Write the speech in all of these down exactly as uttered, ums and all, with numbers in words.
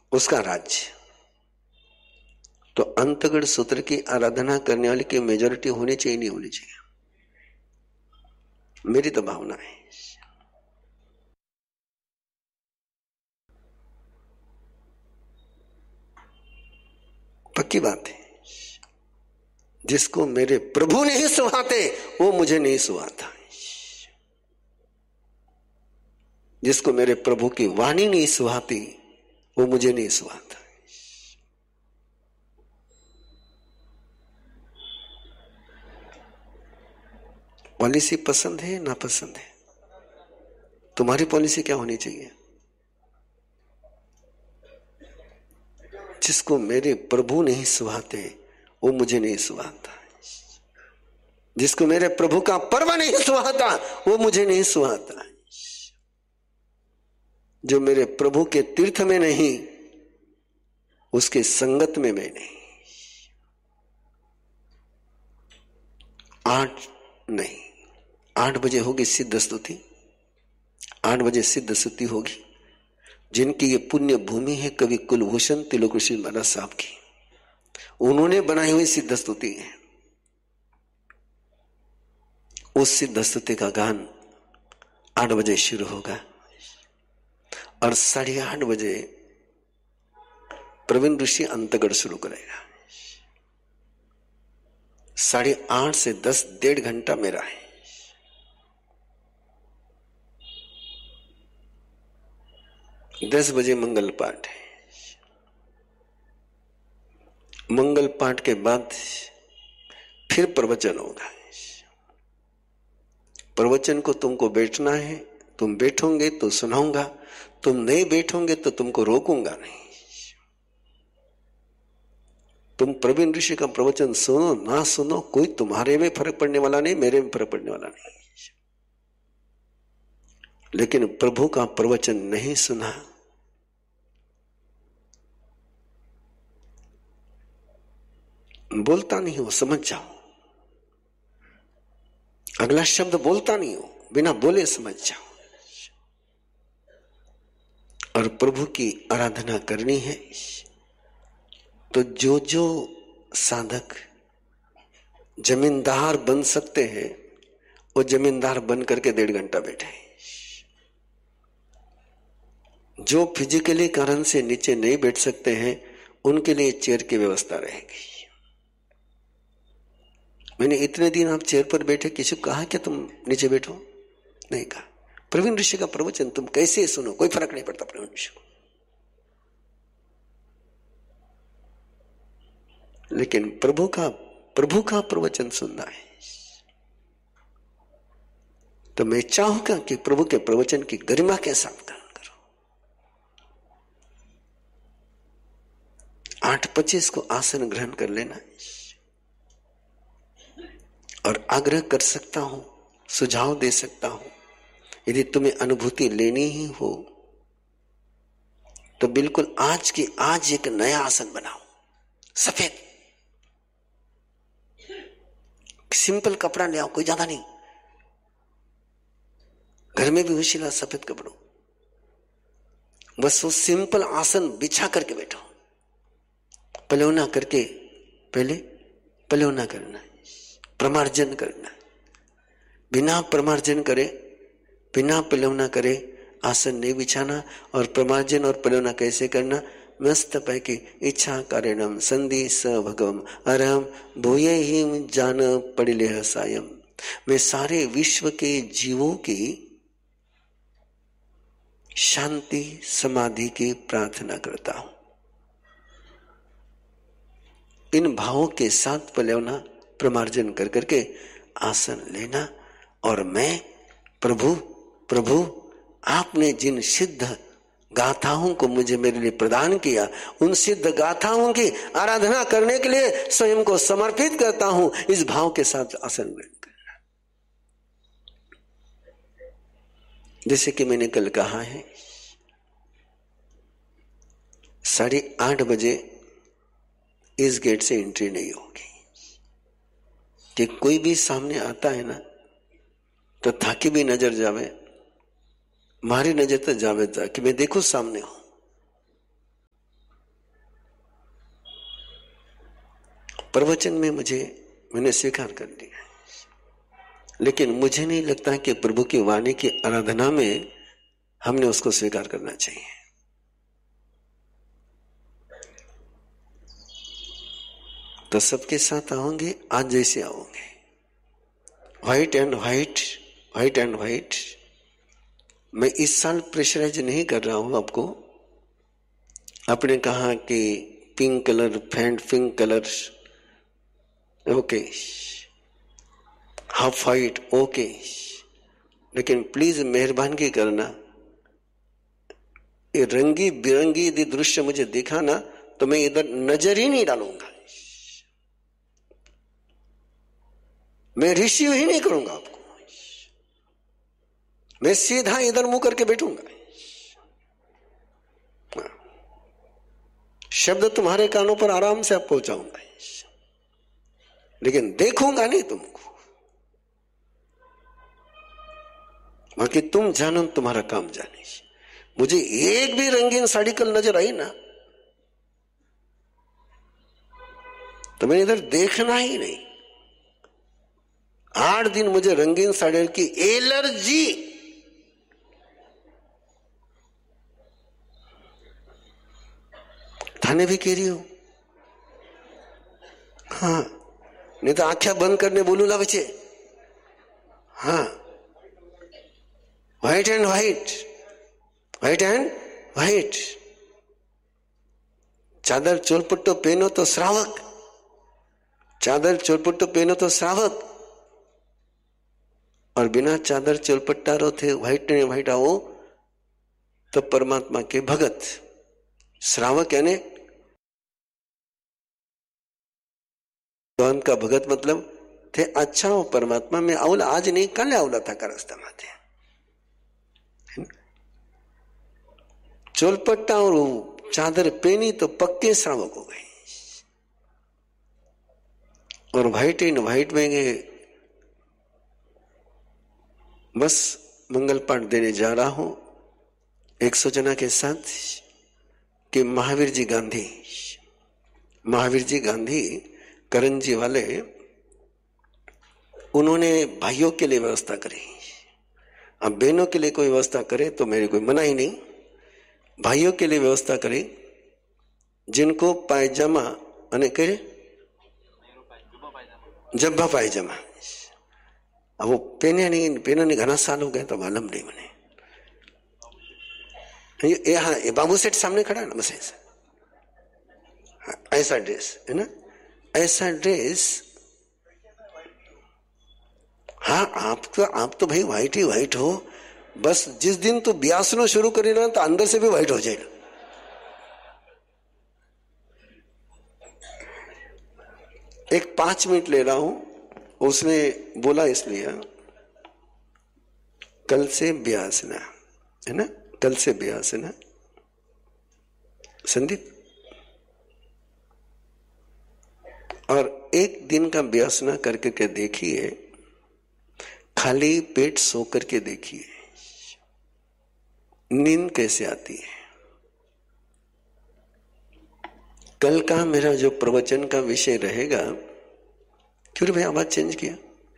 उसका राज्य। तो अंतगढ़ सूत्र की आराधना करने वाले की मेजोरिटी होनी चाहिए, नहीं होनी चाहिए? मेरी तो भावना है। पक्की बात है। जिसको मेरे प्रभु नहीं सुहाते वो मुझे नहीं सुहाता। जिसको मेरे प्रभु की वाणी नहीं सुहाती वो मुझे नहीं सुहाता। पॉलिसी पसंद है ना पसंद है? तुम्हारी पॉलिसी क्या होनी चाहिए? जिसको मेरे प्रभु नहीं सुहाते वो मुझे नहीं सुहाता। जिसको मेरे प्रभु का पर्व नहीं सुहाता वो मुझे नहीं सुहाता। जो मेरे प्रभु के तीर्थ में नहीं उसके संगत में मैं नहीं। आठ नहीं, आठ बजे होगी सिद्ध स्तुति, आठ बजे सिद्ध स्तुति होगी। जिनकी ये पुण्य भूमि है कवि कुलभूषण तिलक ऋषि महाराज साहब की, उन्होंने बनाई हुई सिद्ध स्तुति है। उस सिद्ध स्तुति का गान आठ बजे शुरू होगा और साढ़े आठ बजे प्रवीण ऋषि अंतगढ़ शुरू करेगा। साढ़े आठ से दस डेढ़ घंटा मेरा है। दस बजे मंगल पाठ है। मंगल पाठ के बाद फिर प्रवचन होगा। प्रवचन को तुमको बैठना है, तुम बैठोगे तो सुनाऊंगा, तुम नहीं बैठोगे तो तुमको रोकूंगा नहीं। तुम प्रवीण ऋषि का प्रवचन सुनो ना सुनो, कोई तुम्हारे में फर्क पड़ने वाला नहीं, मेरे में फर्क पड़ने वाला नहीं। लेकिन प्रभु का प्रवचन नहीं सुना बोलता नहीं हो, समझ जाओ। अगला शब्द बोलता नहीं हो, बिना बोले समझ जाओ। और प्रभु की आराधना करनी है तो जो जो साधक जमींदार बन सकते हैं वो जमींदार बन करके डेढ़ घंटा बैठे। जो फिजिकली कारण से नीचे नहीं बैठ सकते हैं उनके लिए चेयर की व्यवस्था रहेगी। मैंने इतने दिन आप चेयर पर बैठे, किसी को कहा कि तुम नीचे बैठो? नहीं कहा। प्रवीण ऋषि का प्रवचन तुम कैसे सुनो, कोई फर्क नहीं पड़ता प्रवीण ऋषि को। लेकिन प्रभु का प्रभु का प्रवचन सुनना है तो मैं चाहूंगा कि प्रभु के प्रवचन की गरिमा के साथ ग्रहण करो। आठ पच्चीस को आसन ग्रहण कर लेना और आग्रह कर सकता हूं, सुझाव दे सकता हूं। यदि तुम्हें अनुभूति लेनी ही हो तो बिल्कुल आज की आज एक नया आसन बनाओ, सफेद सिंपल कपड़ा ले आओ, कोई ज्यादा नहीं, घर में भी होशिला सफेद कपड़ों, बस वो सिंपल आसन बिछा करके बैठो। पलौना करके पहले पलौना करना, प्रमार्जन करना। बिना प्रमार्जन करे, बिना पलौना करे आसन नहीं बिछाना। और प्रमार्जन और पलौना कैसे करना? मस्त पैकी इच्छा कारणम संधि स भगवम अरहम भूये ही जान पड़िले सायम। मैं सारे विश्व के जीवों की शांति समाधि की प्रार्थना करता हूं। इन भावों के साथ पलौना प्रमार्जन कर करके आसन लेना। और मैं प्रभु प्रभु आपने जिन सिद्ध गाथाओं को मुझे मेरे लिए प्रदान किया, उन सिद्ध गाथाओं की आराधना करने के लिए स्वयं को समर्पित करता हूं। इस भाव के साथ आसन ग्रहण करना। जैसे कि मैंने कल कहा है, साढ़े आठ बजे इस गेट से एंट्री नहीं होगी। कि कोई भी सामने आता है ना तो थाकी भी नजर जावे, मारी नजर तो जावे जा कि मैं देखो सामने हूं। प्रवचन में मुझे मैंने स्वीकार कर लिया, लेकिन मुझे नहीं लगता कि प्रभु की वाणी की आराधना में हमने उसको स्वीकार करना चाहिए। तो सबके साथ आओगे आज जैसे आओगे, white and white, white and white. मैं इस साल प्रेशराइज नहीं कर रहा हूं आपको। आपने कहा कि pink colour, fanned pink colour, okay, half white, okay, लेकिन प्लीज मेहरबानी करना, ये रंगी बिरंगी यदि दृश्य मुझे दिखा ना तो मैं इधर नजर ही नहीं डालूंगा, मैं रिसीव ही नहीं करूंगा आपको, मैं सीधा इधर मुंह करके बैठूंगा। शब्द तुम्हारे कानों पर आराम से आप पहुंचाऊंगा, लेकिन देखूंगा नहीं तुमको। बाकी तुम जानो, तुम्हारा काम जाने। मुझे एक भी रंगीन साड़ी कल नजर आई ना तो मैंने इधर देखना ही नहीं। आठ दिन मुझे रंगीन साड़ी की एलर्जी, थाने भी कह रही हूं, हाँ, नहीं तो आंखें बंद करने बोलू ला बच्चे। हाँ, white and white, white and white, चादर चोलपट्टो पहनो तो श्रावक, चादर चोलपट्टो पहनो तो श्रावक, और बिना चादर चोलपट्टा रो थे व्हाइट एंड व्हाइट आओ तो परमात्मा के भगत। श्रावक यानी भगवान का भगत, मतलब थे अच्छा हो परमात्मा में आवला, आज नहीं कल आवला था का रास्ता माथे। चोलपट्टा और चादर पहनी तो पक्के श्रावक हो गए, और व्हाइट इन व्हाइट में गए। बस मंगल पाठ देने जा रहा हूं एक सूचना के साथ कि महावीर जी गांधी, महावीर जी गांधी करंजी वाले, उन्होंने भाइयों के लिए व्यवस्था करी। अब बहनों के लिए कोई व्यवस्था करे तो मेरे कोई मना ही नहीं, भाइयों के लिए व्यवस्था करी जिनको पायजामा अने कहे जब्बा पायजामा, अब वो पहने नहीं, पहने नहीं, घना साल हो गए तो मालूम नहीं मैंने। ये हाँ, ये बाबू सेठ सामने खड़ा है ना, बस ऐसा, हाँ, ऐसा ड्रेस है ना, ऐसा ड्रेस। हाँ, आप तो आप तो भाई व्हाइट ही व्हाइट हो, बस जिस दिन तो ब्यासनो शुरू करी ना तो अंदर से भी व्हाइट हो जाएगा। एक पांच मिनट ले रहा हूं, उसने बोला इसलिए कल से ब्यासना है ना, कल से ब्यासना संदीप, और एक दिन का ब्यासना करके के देखिए, खाली पेट सो करके देखिए नींद कैसे आती है। कल का मेरा जो प्रवचन का विषय रहेगा, क्यों रे भाई आवाज चेंज किया?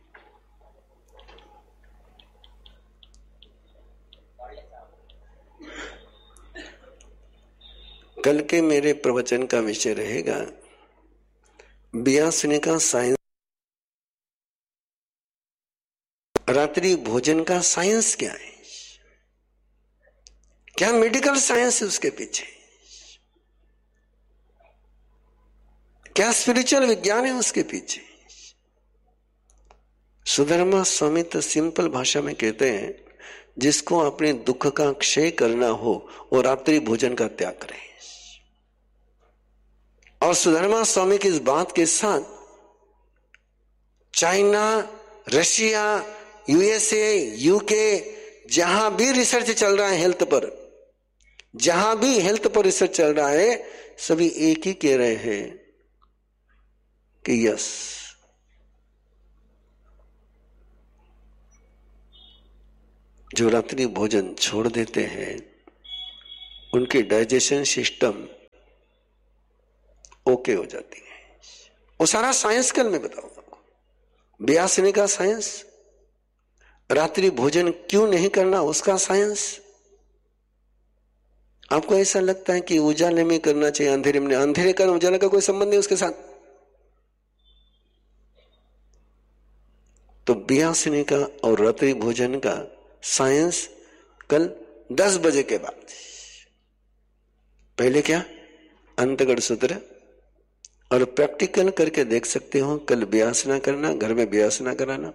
कल के मेरे प्रवचन का विषय रहेगा ब्यासने का साइंस, रात्रि भोजन का साइंस क्या है, क्या मेडिकल साइंस है उसके पीछे, क्या स्पिरिचुअल विज्ञान है उसके पीछे। सुधर्मा स्वामी तो सिंपल भाषा में कहते हैं, जिसको अपने दुख का क्षय करना हो वो रात्रि भोजन का त्याग करे। और सुधर्मा स्वामी की इस बात के साथ चाइना, रशिया, यूएसए, यूके, जहां भी रिसर्च चल रहा है हेल्थ पर, जहां भी हेल्थ पर रिसर्च चल रहा है, सभी एक ही कह रहे हैं कि यस, जो रात्रि भोजन छोड़ देते हैं उनकी डाइजेशन सिस्टम ओके हो जाती है। वो सारा साइंस कल मैं बताऊंगा आपको। ब्यासने का साइंस, रात्रि भोजन क्यों नहीं करना उसका साइंस। आपको ऐसा लगता है कि उजाले में करना चाहिए, अंधेरे में, अंधेरे का उजाले का कोई संबंध नहीं उसके साथ। तो ब्यासने का और रात्रि भोजन का साइंस कल दस बजे के बाद। पहले क्या, अंतगढ़ सूत्र और प्रैक्टिकल करके देख सकते हो। कल ब्यासना करना, घर में ब्यासना कराना।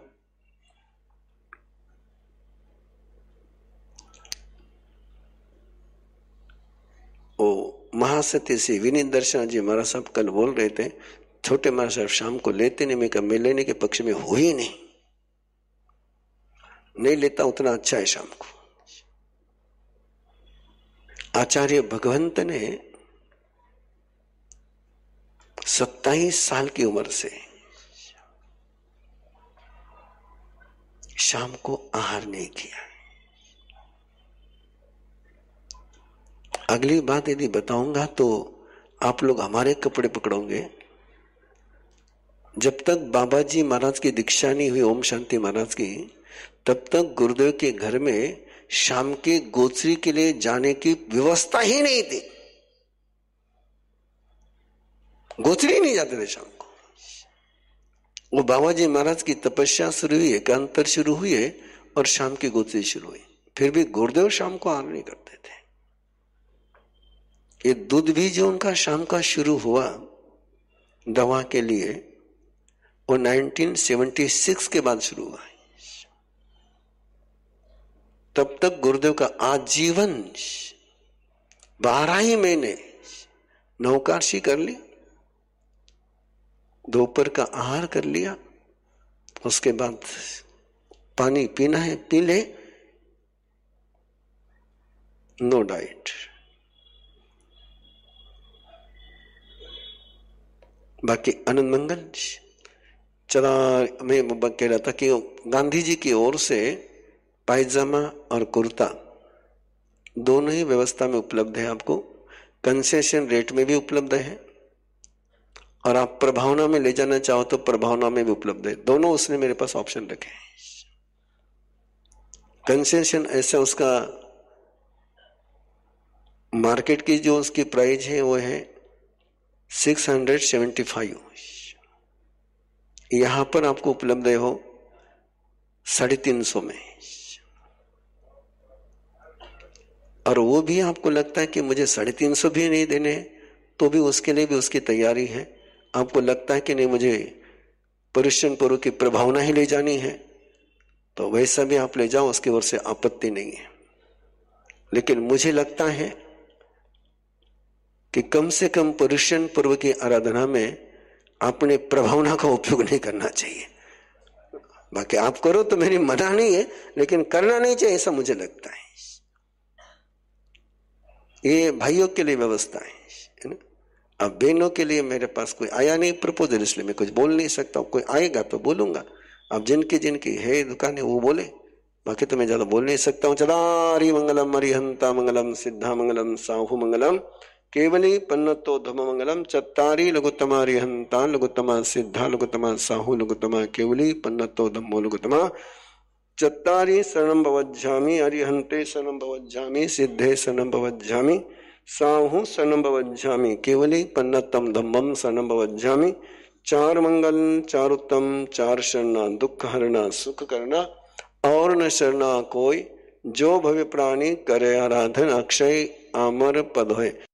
ओ महासती श्री विनीत दर्शन जी महाराज साहब कल बोल रहे थे, छोटे महाराज साहब शाम को लेते नहीं। मैं कहा मैं लेने के पक्ष में हो ही नहीं, नहीं लेता उतना अच्छा है शाम को। आचार्य भगवंत ने सत्ताईस साल की उम्र से शाम को आहार नहीं किया। अगली बात यदि बताऊंगा तो आप लोग हमारे कपड़े पकड़ोगे। जब तक बाबा जी महाराज की दीक्षा नहीं हुई ओम शांति महाराज की, तब तक गुरुदेव के घर में शाम के गोचरी के लिए जाने की व्यवस्था ही नहीं थी। गोचरी नहीं जाते थे शाम को। वो बाबा जी महाराज की तपस्या शुरू हुई, एकांतर शुरू हुई और शाम की गोचरी शुरू हुई। फिर भी गुरुदेव शाम को आहार नहीं करते थे। ये दूध भी जो उनका शाम का शुरू हुआ दवा के लिए, वो उन्नीस सौ छिहत्तर के बाद शुरू हुआ। तब तक गुरुदेव का आजीवन बारह ही महीने नौकाशी कर ली, दोपहर का आहार कर लिया, उसके बाद पानी पीना है पी ले, नो डाइट। बाकी आनंद मंगल। चला मैं कह रहा था कि गांधी जी की ओर से पायजामा और कुर्ता दोनों ही व्यवस्था में उपलब्ध है, आपको कंसेशन रेट में भी उपलब्ध है, और आप प्रभावना में ले जाना चाहो तो प्रभावना में भी उपलब्ध है। दोनों उसने मेरे पास ऑप्शन रखे हैं। कंसेशन ऐसा उसका मार्केट की जो उसकी प्राइस है वो है सिक्स हंड्रेड सेवेंटी फाइव। यहां पर आपको उपलब्ध है हो साढ़े तीन सौ में, और वो भी आपको लगता है कि मुझे साढ़े तीन सौ भी नहीं देने तो भी उसके लिए भी उसकी तैयारी है। आपको लगता है कि नहीं मुझे परिश्रम पूर्व की प्रभावना ही ले जानी है तो वैसा भी आप ले जाओ, उसकी ओर से आपत्ति नहीं है। लेकिन मुझे लगता है कि कम से कम परिश्रम पूर्व की आराधना में अपने प्रभावना का उपयोग नहीं करना चाहिए। बाकी आप करो तो मेरी मना नहीं है, लेकिन करना नहीं चाहिए ऐसा मुझे लगता है। ये भाइयों के लिए व्यवस्था है ना। अब बहनों के लिए मेरे पास कोई आया नहीं प्रपोजल, इसलिए मैं कुछ बोल नहीं सकता। कोई आएगा तो बोलूंगा। अब जिनकी जिनकी है दुकान है वो बोले, बाकी तो मैं ज्यादा बोल नहीं सकता हूँ। चदारी मंगलम अरिहंता मंगलम सिद्धा मंगलम साहु मंगलम केवली पन्नतो धम मंगलम चत्तारी लघुत्तमा अरिहंता लघुत्तमा सिद्धा लघुत्तमा साहु लघुत्तमा केवली पन्नतो धम्मो लघुत्तमा चत्तारी शरणं भवज्जामि अरिहंते शरणं भवज्जामि सिद्धे शरणं भवज्जामि साहु शरणं भवज्जामि केवली पन्नतम धम्मम शरणं भवज्जामि। चार मंगल चार उत्तम चार शरणा दुख हरना सुख करना और न शरणा कोई, जो भव्य प्राणी करे आराधन अक्षय अमर पद है।